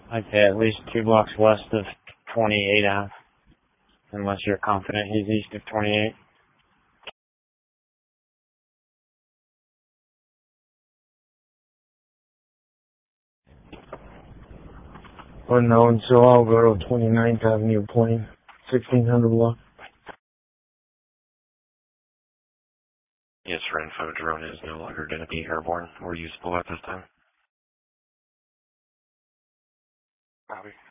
I'd say at least 2 blocks west of 28 Ave, unless you're confident he's east of 28. Unknown, so I'll go to 29th Avenue Plain, 1600 block. Yes, for info, drone is no longer going to be airborne or usable at this time. Copy.